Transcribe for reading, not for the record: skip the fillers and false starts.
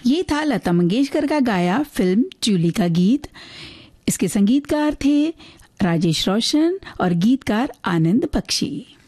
ये था लता मंगेशकर का गाया फिल्म जूली का गीत। इसके संगीतकार थे राजेश रोशन और गीतकार आनंद बख्शी।